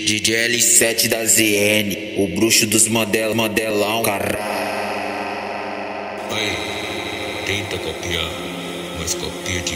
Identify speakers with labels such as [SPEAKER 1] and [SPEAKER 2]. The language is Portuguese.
[SPEAKER 1] DJ L7 da ZN, o bruxo dos modelão, caralho.
[SPEAKER 2] Aí, tenta copiar, mas copia de